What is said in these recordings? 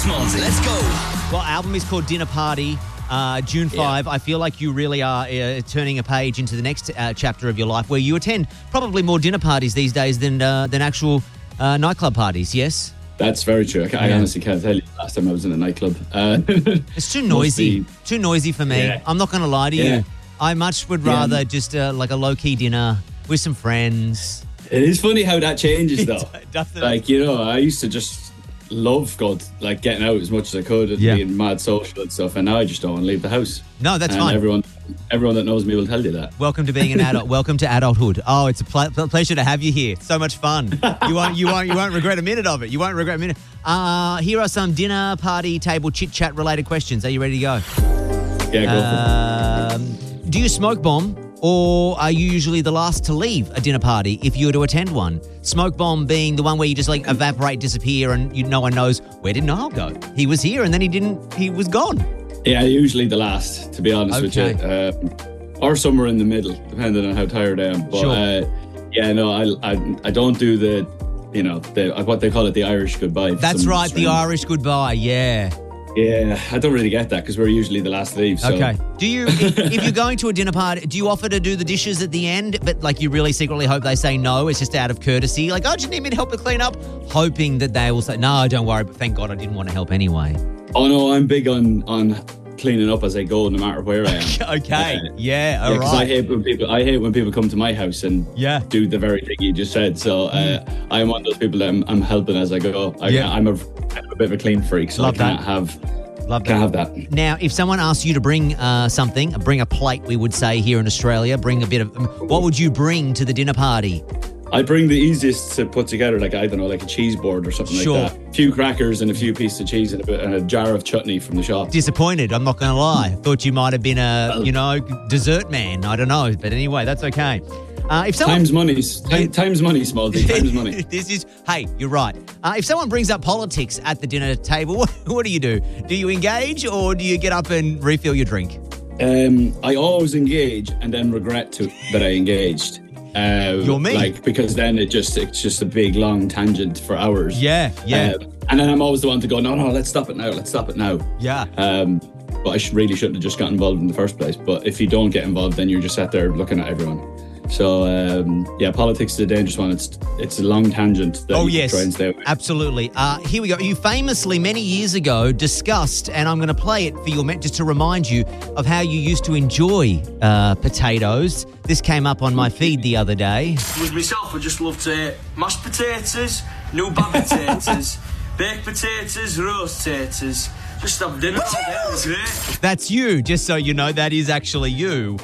Smallsy. Let's go. Well, album is called Dinner Party. June 5, I feel like you really are turning a page into the next chapter of your life where you attend probably more dinner parties these days than actual nightclub parties, yes? That's very true. I honestly can't tell you the last time I was in a nightclub. It's too noisy. Too noisy for me. Yeah. I'm not going to lie to you. I much would rather just like a low-key dinner with some friends. It is funny how that changes, though. Doesn't it? Like, you know, I used to just love getting out as much as I could and being mad social and stuff, and now I just don't want to leave the house. No, that's and fine. Everyone that knows me will tell you that. Welcome to being an adult. Welcome to adulthood. Oh, it's a pleasure to have you here. So much fun. You won't regret a minute of it. You won't regret a minute. Here are some dinner party table chit chat related questions. Are you ready to go? Yeah, go for it. Do you smoke bomb? Or are you usually the last to leave a dinner party if you were to attend one? Smoke bomb being the one where you just like evaporate, disappear, and no one knows, where did Niall go? He was here and then he was gone. Yeah, usually the last, to be honest with you. Or somewhere in the middle, depending on how tired I am. But I don't do the what they call it, the Irish goodbye. That's right, the Irish goodbye, yeah. Yeah, I don't really get that because we're usually the last to leave. So. Okay. Do you, if you're going to a dinner party, do you offer to do the dishes at the end, but like you really secretly hope they say no, it's just out of courtesy? Like, oh, do you need me to help to clean up? Hoping that they will say, no, don't worry, but thank God I didn't want to help anyway. Oh, no, I'm big on cleaning up as I go, no matter where I am. Okay. All right. Because I hate when people come to my house and do the very thing you just said. So I'm one of those people that I'm helping as I go. I'm a bit of a clean freak, so I can't have that. Now, if someone asks you to bring bring a plate, we would say here in Australia, bring a bit of, what would you bring to the dinner party? I bring the easiest to put together, like a cheese board or something like that. A few crackers and a few pieces of cheese and a jar of chutney from the shop. Disappointed, I'm not going to lie. Thought you might have been a, dessert man. I don't know. But anyway, that's okay. Time's money, Smallsy. Time's money. Hey, you're right. If someone brings up politics at the dinner table, what do you do? Do you engage or do you get up and refill your drink? I always engage and then regret that I engaged. You're me. Because then it's just a big long tangent for hours. Yeah. And then I'm always the one to go, no, let's stop it now. Yeah. But I really shouldn't have just got involved in the first place. But if you don't get involved, then you're just sat there looking at everyone. So, politics is a dangerous one. It's a long tangent that you try and stay away. Absolutely. Here we go. You famously, many years ago, discussed, and I'm going to play it for you just to remind you of how you used to enjoy potatoes. This came up on my feed the other day. With myself, I just love to eat mashed potatoes, new bag potatoes, baked potatoes, roast potatoes. Just have dinner today. It's great. That's you, just so you know, that is actually you.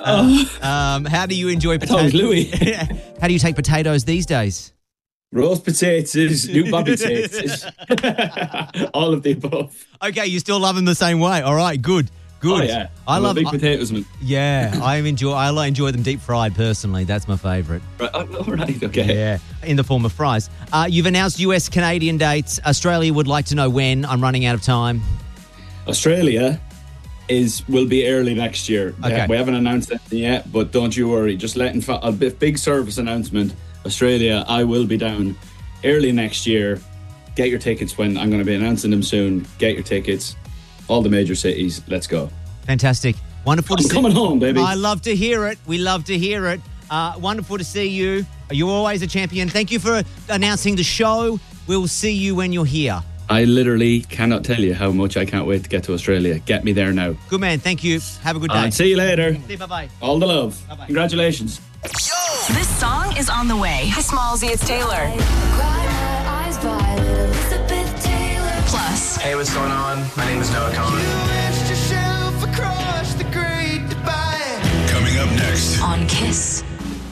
How do you enjoy potatoes? Louis. How do you take potatoes these days? Roast potatoes, new bobby potatoes, all of the above. Okay, you still love them the same way. All right, good. Oh yeah, I love big potatoes, man. Yeah, I enjoy them deep fried personally. That's my favourite. Right, all right, okay. Yeah, in the form of fries. You've announced US Canadian dates. Australia would like to know when. I'm running out of time. Australia will be early next year. Okay. We haven't announced anything yet, but don't you worry. Just a big service announcement. Australia, I will be down early next year. Get your tickets when I'm going to be announcing them soon. Get your tickets. All the major cities. Let's go. Fantastic. Wonderful to see you. Coming home, baby. I love to hear it. We love to hear it. Wonderful to see you. You're always a champion. Thank you for announcing the show. We'll see you when you're here. I literally cannot tell you how much I can't wait to get to Australia. Get me there now. Good man. Thank you. Have a good day. See you later. See you. Bye-bye. All the love. Bye-bye. Congratulations. Yo! This song is on the way. Hi, Smallsy. It's Taylor. Plus. Hey, what's going on? My name is Noah Cohen.